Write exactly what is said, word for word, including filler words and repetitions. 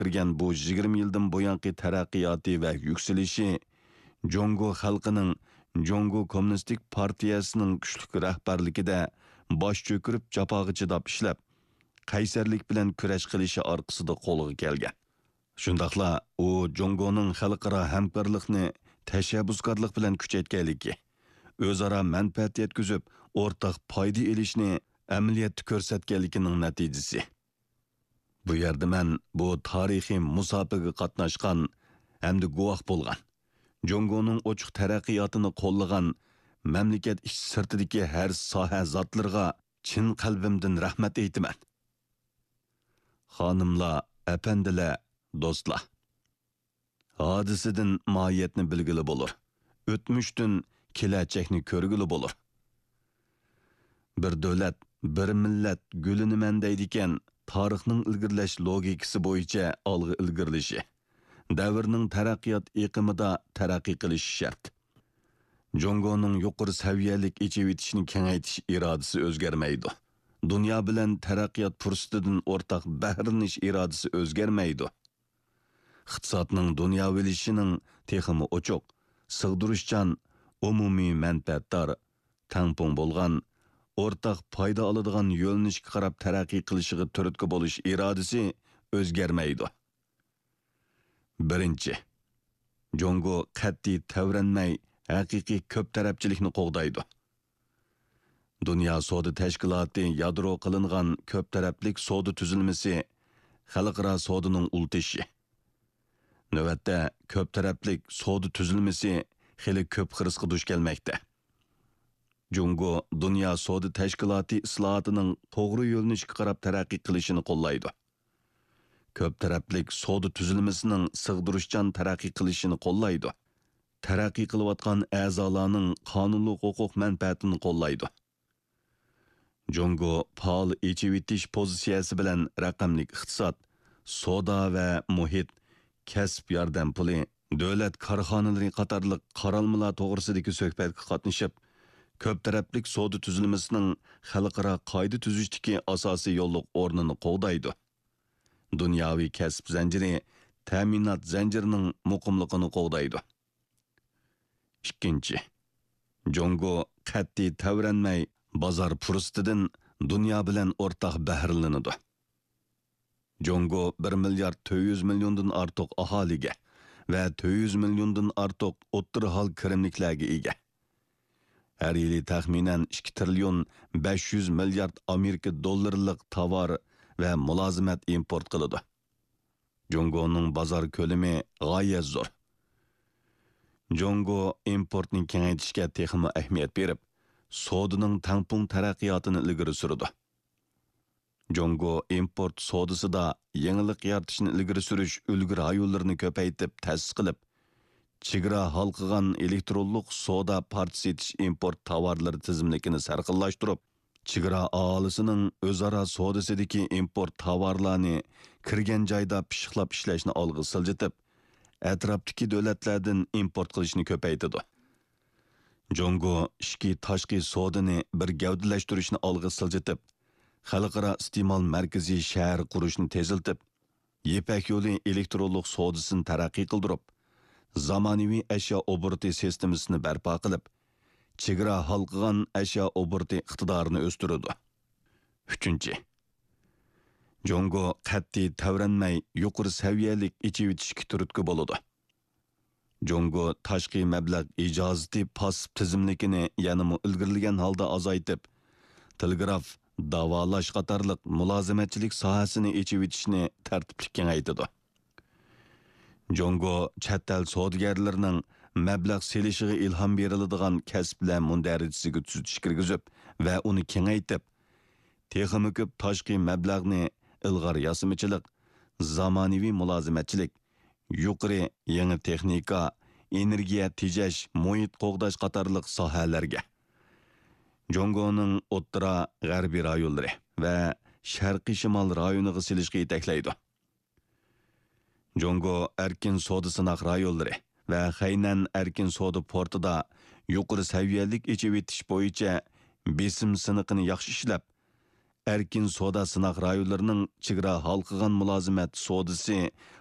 bergan bu yigirma yildan buyangi taraqqiyoti va yuksalishi Jongo xalqining Jongo Kommunistik partiyasining kuchli rahbarligida bosh cho'kirib jafoga chidab ishlab, qaysarlik bilan kurash qilishi orqasida qo'lga kelgan. Shundaqla u Jongoning xalqaro hamkorlikni tashabbuskorlik bilan kuchaytganligi, o'zaro manfaat yetkazib, o'rtaq foyda olishni amaliyotda ko'rsatganligining natijasi. Bu yerda men bu tarixiy musobaqa qatnashgan hamda guvoh bo'lgan, Jongoning ochiq taraqqiyotini qo'llagan mamlakat ish sirtidagi har soha zotlarga chin qalbimdan rahmat aytaman. Xonimlar, apandilar, do'stlar. Hadisidan mohiyatni bilgili bo'lur. O'tmishdan kelajakni ko'rgili bo'lur. Bir davlat, bir millat gulini man deydigan tarixning ilgirlash logikasi bo'yicha olg'a ilgirlishi, davrning taraqqiyot iqimida taraqqiy qilishi shart. Jongoning yuqori saviyalik echivitishni kengaytish irodasi o'zgarmaydi. Dunyo bilan taraqqiyot fursatidan o'rtaq bahrlanish irodasi o'zgarmaydi. Iqtisodning dunyovilishining texmi ochiq, sig'dirishchan, umumiy manfaatdor, tangpung bo'lgan, o'rtaq foyda oladigan yo'lnishga qarab taraqqiy qilishiga turtki bo'lish irodasi o'zgarmaydi. Birinchi, Jongo qat'iy tavranmay haqiqiy ko'p tarafchilikni qo'g'daydi. Dunyo savdo tashkiloti yadro qilingan ko'p taraflik savdo tuzilmasi xalqaro savdoning ultishi. Navbatda ko'p taraflik savdo tuzilmasi xili ko'p xirisga duch kelmoqda. Jongo dunyo savdo tashkiloti islohotining to'g'ri yo'lnishga qarab taraqqiy qilishini qo'llaydi. Ko'p taraflik savdo tuzilmasining sig'dirishchan taraqqiy qilishini qo'llaydi. Taraqqiy qilayotgan a'zolarning qonunli huquq manfaatini qo'llaydi. Jongo faol echivitish pozitsiyasi bilan raqamli iqtisod, savdo va muhit, kasb yordam puli, davlat korxonalari qatorliq qaralmalar to'g'risidagi suhbatga qatnashib, ko'p taraflik savdo tuzilmasining xalqaro qoida tuzishdagi asosiy yo'lliq o'rnini qo'g'daydi. Dunyoviy kasb zanjiri, ta'minot zanjirining muqimligini qo'g'daydi. Ikkinchi, Jongo qat'iy tavranmay bozor fursatidan dunyo bilan o'rtaq bahrlanadi. Jongo bir milliard to'rt yuz milliondan ortiq aholiga va to'rt yuz milliondan ortiq o'rta hol kirimliklarga ega. Har yili taxminan ikki trillion besh yuz milliard Amerika dollarlik tovar va mulozimat import qiladi. Jongoning bozor ko'lami g'oyat zo'r. Jongo importning kengaytirishga texmi ahamiyat berib, savdoning tangpung taraqqiyotini ilgari surdi. Jongo import savdosida yangilik yaratishni ilgari surish ulgur rayonlarini ko'paytib ta'sis qilib, chegara halqıgan elektronlik savdo partisiy import tovarlari tizimlikini sarqillashtirib, chegara aholisining o'zaro savdosidagi import tovarlarni kirgan joyda pishiqlab ishlashni olg'a siljitib, atrofdagi davlatlardan import qilishni ko'paytirdi. Jongo ishki tashqi savdoni bir gavdalashtirishni olg'a siljitib, xalqaro iste'mol markaziy shahar qurishni teziltib, Yepak yo'li elektronlik savdosini taraqqiy qildirib, zamonaviy ashyo oburti sistemasini barpo qilib, chegara halqıgan ashyo oburti iqtidorini o'stirdi. Uchinchi, Jongo qat'iy tavranmay yuqori saviyalik echivitishga turtki bo'ladi. Jongo tashqi mablag' ijozati pasib tizimlikini yanimi ilgirlagan holda azaytib, telegraf, davolash qatorliq mulozimatchilik sohasini echivitishni tartibli kengaytirdi. Jongo chet el savdogarlarining mablag' selishiga ilhom beriladigan kasblar mundarajasiga tuzitish kirgizib va uni kengaytib, texmi ko'p tashqi mablag'ni ilg'or yasimichilik, zamonaviy mulozimatchilik, yuqori yangi texnika, energiya tejash, muhit qo'g'dash qatorliq sohalarga, Jongoning o'rta g'arbiy rayonlari va sharqiy shimol rayoniga silishga yetaklaydi. Jongo erkin savdo sinoq rayonlari va Xaynan erkin savdo portida yuqori saviyalik echivitish bo'yicha besim siniqini yaxshi ishlab, erkin soda sınaq rayonlarının çigra halkıgan mülazimet sodası